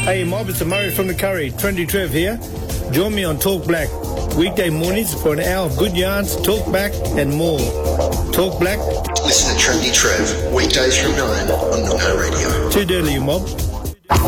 Hey Mob, it's Murray from the Curry. Trendy Trev here. Join me on Talk Black. Weekday mornings for an hour of good yarns, talk back and more. Talk Black. Listen to Trendy Trev. Weekdays from 9 on Noono Radio. Too dirty, you mob.